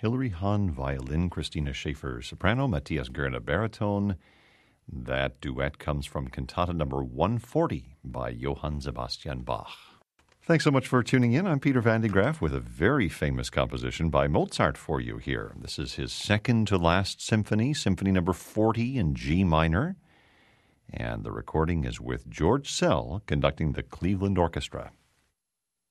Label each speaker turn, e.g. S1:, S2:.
S1: Hilary Hahn, violin, Christina Schaefer, soprano, Matthias Gerner, baritone. That duet comes from Cantata number 140 by Johann Sebastian Bach. Thanks so much for tuning in. I'm Peter Van de Graaff with a very famous composition by Mozart for you here. This is his second-to-last symphony, Symphony number 40 in G minor. And the recording is with George Szell conducting the Cleveland Orchestra.